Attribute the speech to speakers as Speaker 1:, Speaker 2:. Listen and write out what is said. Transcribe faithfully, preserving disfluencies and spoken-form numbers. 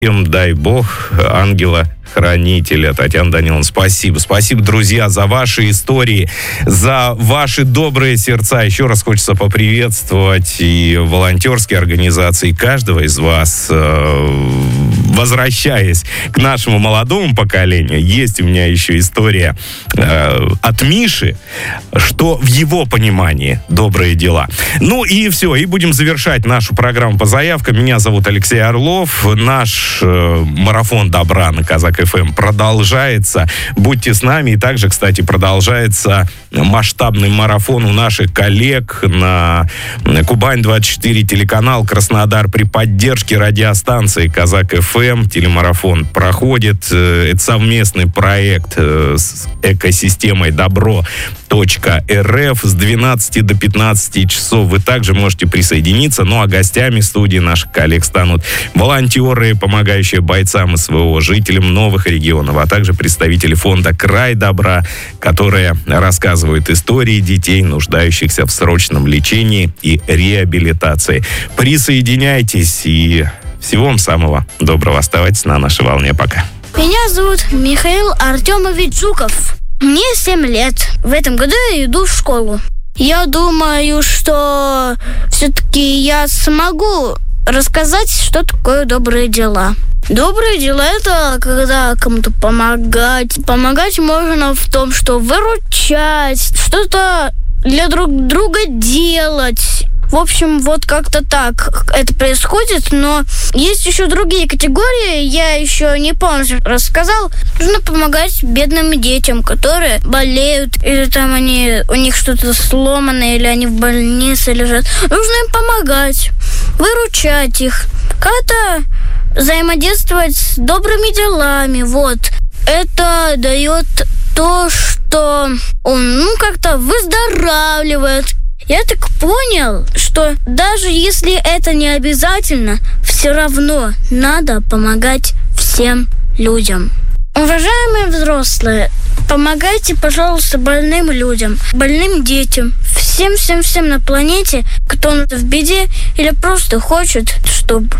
Speaker 1: Им дай бог ангела хранителя. Татьяна Даниловна, спасибо. Спасибо, друзья, за ваши истории, за ваши добрые сердца. Еще раз хочется поприветствовать и волонтерские организации каждого из вас. Возвращаясь к нашему молодому поколению, есть у меня еще история э, от Миши, что в его понимании добрые дела. Ну и все, и будем завершать нашу программу по заявкам. Меня зовут Алексей Орлов. Наш э, марафон добра на Казак эф эм продолжается. Будьте с нами. И также, кстати, продолжается масштабный марафон у наших коллег на Кубань двадцать четыре телеканал Краснодар при поддержке радиостанции Казак эф эм. Телемарафон проходит. Это совместный проект с экосистемой добро точка эр эф с двенадцати до пятнадцати часов. Вы также можете присоединиться. Ну а гостями студии наших коллег станут волонтеры, помогающие бойцам эс вэ о, жителям новых регионов, а также представители фонда «Край добра», которые рассказывают истории детей, нуждающихся в срочном лечении и реабилитации. Присоединяйтесь и всего вам самого доброго. Оставайтесь на нашей волне. Пока.
Speaker 2: Меня зовут Михаил Артемович Жуков. Мне семь лет. В этом году я иду в школу. Я думаю, что все-таки я смогу рассказать, что такое добрые дела. Добрые дела – это когда кому-то помогать. Помогать можно в том, что выручать, что-то для друг друга делать. В общем, вот как-то так это происходит, но есть еще другие категории, я еще не полностью рассказал. Нужно помогать бедным детям, которые болеют, или там они, у них что-то сломано, или они в больнице лежат. Нужно им помогать, выручать их, как-то взаимодействовать с добрыми делами, вот. Это дает то, что он, ну, как-то выздоравливает. Я так понял, что даже если это не обязательно, все равно надо помогать всем людям. Уважаемые взрослые, помогайте, пожалуйста, больным людям, больным детям, всем-всем-всем на планете, кто в беде или просто хочет, чтобы